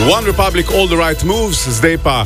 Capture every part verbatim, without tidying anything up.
One Republic, All the Right Moves, zdaj pa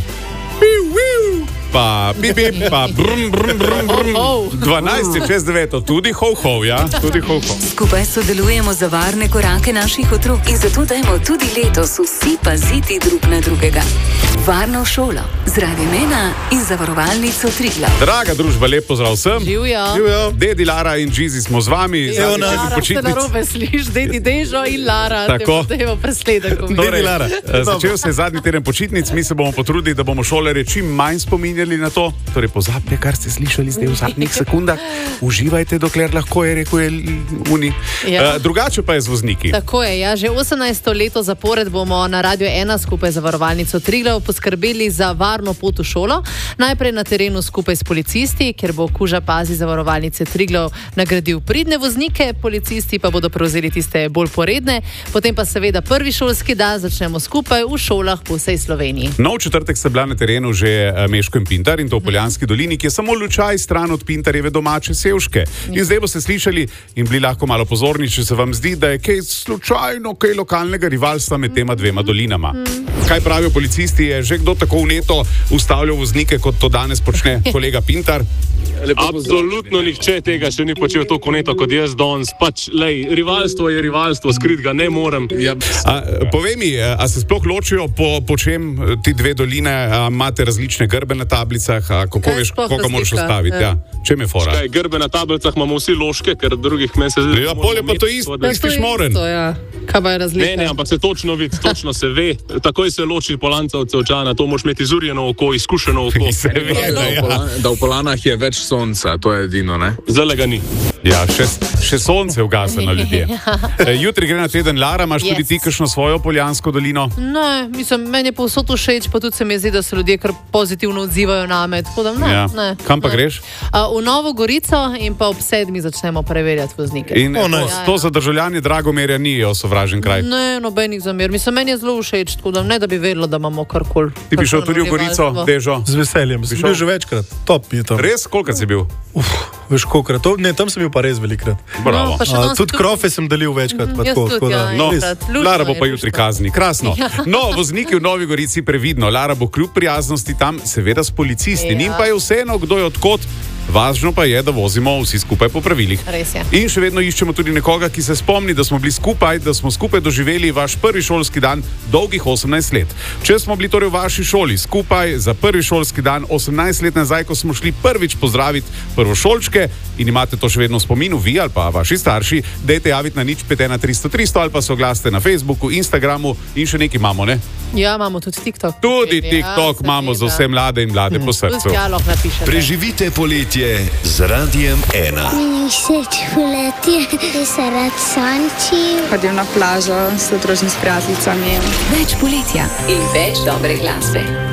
pa bibi, pa brum, brum, brum, brum. dvanajst je čez deveto, tudi ho-ho, ja, tudi ho-ho. Skupaj sodelujemo za varne korake naših otrok in zato dajmo tudi letos vsi paziti drug na drugega. Varno šolo, z Radiem Ena in zavarovalnico Triglav. Draga družba, lep pozdrav vsem. Živjo. Živjo. Dedi Lara in Džizi smo z vami. Evo nas. Lara, se narobe sliš, Dedi Dežo in Lara. Tako. Te bomo presledek. Torej, začel se je zadnji teden počitnic, mi se bomo potrudili, da bomo šolarje čim manj spominjali na to. Torej, pozabite, kar ste slišali zdaj v zadnjih sekundah. Uživajte, dokler lahko je, rekel je Uni. Ja. Uh, drugače pa je z vozniki. Tako je, ja. Že osemnajsto leto zapored bomo na Radiu Ena skupaj z zavarovalnico Triglav poskrbeli za varno pot v šolo. Najprej na terenu skupaj s policisti, kjer bo Kuža Pazi zavarovalnice Triglav nagradil pridne voznike, policisti pa bodo prevzeli tiste bolj poredne. Potem pa seveda prvi šolski dan začnemo skupaj v šolah po vsej Sloveniji. No, v četrtek sta bila na terenu že Meško in Pintar in to v Poljanski dolini, ki je samo lučaj stran od Pintarjeve domače Sevške. In zdaj boste slišali in bili lahko malo pozorni, če se vam zdi, da je kaj slučajno, kaj lokalnega rivalstva med tema dvema dolinama. Kaj pravijo policisti, je že kdo tako vneto ustavljal voznike, kot to danes počne kolega Pintar? Absolutno nihče tega še ni počel tako neto kot jaz danes. Pač, lej, rivalstvo je rivalstvo, skrit ga ne morem. A, povej mi, a se sploh ločijo po, po čem ti dve doline, a imate različne grbe na tablicah, a kako Kaj veš, sploh koga moraš razlika? ustaviti? Ja. Čem je fora? Kaj, grbe na tablicah imamo vsi loške, ker drugih meni se zdi. Ja, bolje pa to isto, Ja, isti šmoren. To, ja. Kaj pa je razlika? Ne, ne, ampak se točno vidi, točno se ve. Takoj se loči Polanca od Sevčana, to moraš imeti izurjeno oko, izkušeno oko. Se ve, da, ja. Da v Polanah je več sonca, to je edino, ne? Zdaj ga ni. Ja, še, še sonce ugaseno ljudje. E, jutri gre na teden Lara, imaš yes. tudi ti kakšno svojo Poljansko dolino? Ne, mislim, meni je povsod všeč, pa tudi se mi zdi, da se ljudje kar pozitivno odzivajo name. Tako da ne, Ja. ne. Kam pa ne. greš? A, v Novo Gorico in pa ob sedmi začnemo preverjati voznike. In O, ne. to, to za državljanje Dragomerja ni osovražen kraj. Ne, nobenih zamer. Mislim, meni je zelo všeč, tako da ne, da bi vedela, da imamo karkoli. Ti bi šel tudi v Gorico, Dežo? Z veseljem, sem bil že večkrat, top je tam. Res? Kolikrat si bil? Uf, veš kolikrat, to, ne, tam sem bil pa res velikrat. Bravo. No, pa še A, danes tudi tudi- krofe sem delil večkrat. Pa Jaz tako, tudi, tako da, ja, No, enkrat. Luštno Lara bo je, pa jutri luštno. kazni. Krasno. No, vozniki v Novi Gorici previdno. Lara bo kljub prijaznosti tam, seveda s policisti. Ja. Njim pa je vseeno, kdo je odkot. Važno pa je, da vozimo vsi skupaj po pravilih. Res je. In še vedno iščemo tudi nekoga, ki se spomni, da smo bili skupaj, da smo skupaj doživeli vaš prvi šolski dan dolgih osemnajst let. Če smo bili torej v vaši šoli skupaj za prvi šolski dan osemnajst let nazaj, ko smo šli prvič pozdraviti prvošolčke in imate to še vedno v spominu, vi ali pa vaši starši, dajte javiti na nič pet ena tristo tristo ali pa se oglasite na Facebooku, Instagramu in še nekaj imamo, ne? Ja, imamo tudi TikTok. Tudi Ja, TikTok imamo za vse mlade in mlade po Tudi srcu. tja lahko napišete. Preživite poletje z Radiem Ena. Všeč poletje, da se rad sonči. Hodim na plažo, se družim s prijateljicami. Več poletja in več dobre glasbe.